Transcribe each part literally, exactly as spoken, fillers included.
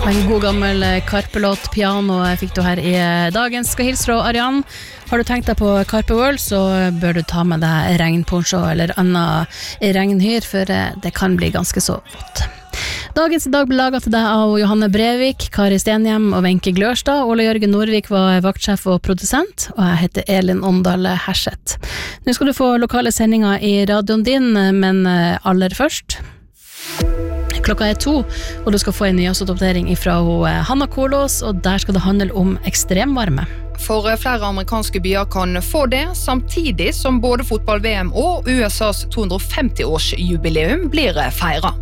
En god gammel Karpe-låt, piano fikk du her i dagens Skal hilse fra Ariane. Har du tenkt deg på Karpe World, så bør du ta med deg regnponcho eller annet regnhyr, for det kan bli ganske så vått. Dagens i dag ble laget til deg av Johanne Brevik, Kari Stenhjem og Wenche Glørstad. Ole Jørgen Norvik var vaktsjef og produsent, og jeg heter Elin Åndal Herseth. Nå skal du få lokale sendinger i radioen din, men aller først... Klokka er to, og du skal få en nyhetsoppdatering fra Hanna Kolås, og der skal det handle om ekstremvarme. For flere amerikanske byer kan få det, samtidig som både fotball-V M og U S A's to hundre og femti års jubileum blir feiret.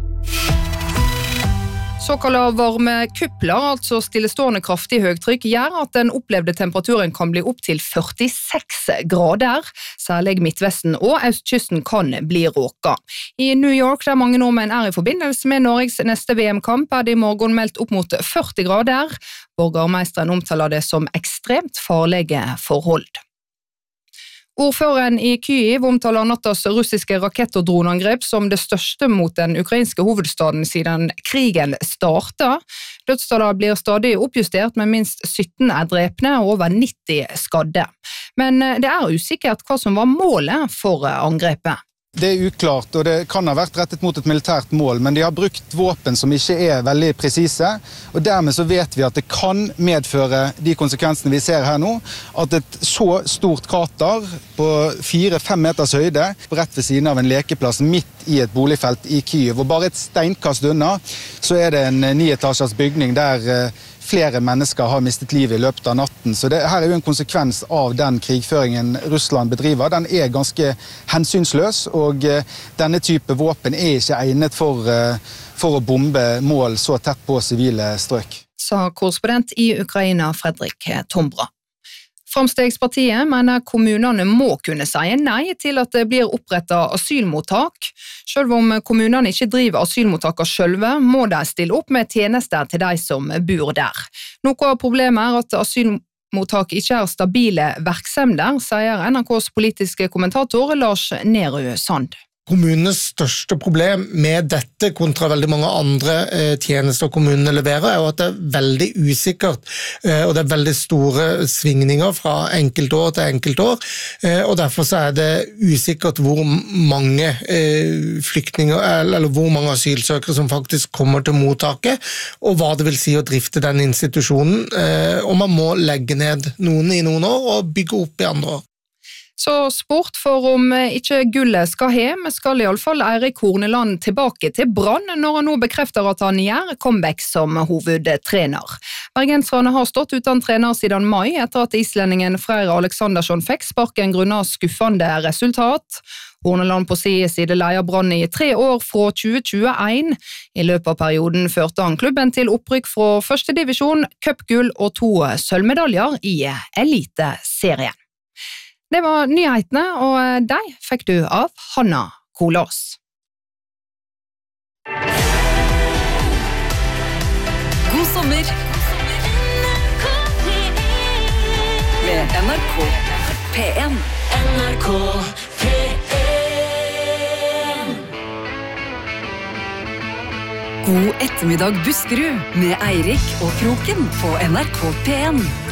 Såkalla varme kupler, altså stillestående kraftig høgtrykk, gjør at den opplevde temperaturen kan bli opp til førtiseks grader. Særlig Midtvesten og Østkysten kan bli råka. I New York, der mange nordmenn er i forbindelse med Norges neste V M-kamp, er det i morgen meldt opp mot førti grader. Borgermeisteren omtaler det som ekstremt farlige forhold. Ordføreren i Kyiv omtaler nattas russiske rakett- og dronangrep som det største mot den ukrainske hovedstaden siden krigen startet. Dødstallet blir stadig oppjustert, med minst sytten er drepne og over nitti skadde. Men det er usikkert hva som var målet for angrepet. Det er uklart, og det kan ha vært rettet mot et militært mål, men de har brukt våpen som ikke er veldig presise, og dermed så vet vi at det kan medføre de konsekvensene vi ser her nå, at et så stort krater på fire-fem meters høyde, rett ved siden av en lekeplass midt i et boligfelt i Kyiv, og bare et steinkast unna, så er det en nietasjers bygning der flere mennesker har mistet livet i løpet av natten. Så det her er jo en konsekvens av den krigføringen Russland bedriver. Den er ganske hensynsløs, og denne type våpen er ikke egnet for, for å bombe mål så tett på sivile strøk. Sa korrespondent i Ukraina Fredrik Tombra. Framstegspartiet mener kommunene må kunne si nei til at det blir opprettet asylmottak. Selv om kommunene ikke driver asylmottaker selve, må de stille opp med tjenester til de som bor der. Noe av problemet er at asylmottak ikke er stabile virksomheter, sier N R K's politiske kommentator Lars Nehru Sand. Kommunenes største problem med dette kontra veldig mange andre eh, tjenester kommunene leverer er jo at det er veldig usikkert, eh, og det er veldig store svingninger fra enkeltår til enkeltår, eh, og derfor så er det usikkert hvor mange eh, flyktninger, eller, eller hvor mange asylsøkere som faktisk kommer til mottaket, og hva det vil si å drifte den institusjonen, eh, og man må legge ned noen i noen år og bygge opp i andre år. Så sport, for om ikke gullet skal hjem, skal i alle fall Eirik Horneland tilbake til Brann når han nå bekrefter at han gjør comeback som hovedtrener. Bergenserne har stått uten trener siden mai etter at islendingen Freyr Aleksandersson fikk sparken grunnet skuffende resultat. Horneland på sin side leier Brann i tre år fra tjue tjueen. I løpet av perioden førte han klubben til opprykk fra første divisjon, cupgull og to sølvmedaljer i eliteserien. Det var nyhetene, og de fikk du av Hanna Kolås. God sommer med N R K P en. N R K P en. God ettermiddag Buskerud med Eirik og Kroken på N R K P en.